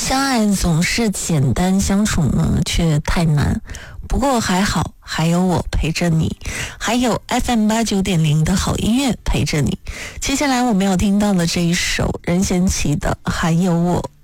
相爱总是简单，相处呢却太难。不过还好，还有我陪着你，还有 FM89.0 的好音乐陪着你。接下来我们要听到的这一首任贤齐的《还有我》，